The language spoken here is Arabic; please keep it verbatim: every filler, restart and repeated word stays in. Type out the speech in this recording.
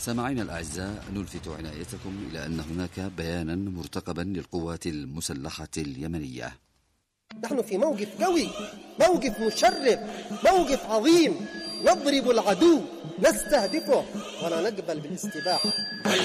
سامعينا الأعزاء، نلفت عنايتكم إلى أن هناك بيانا مرتقبا للقوات المسلحة اليمنية. نحن في موقف قوي، موقف مشرف، موقف عظيم، نضرب العدو، نستهدفه ولا نقبل بالاستباحة.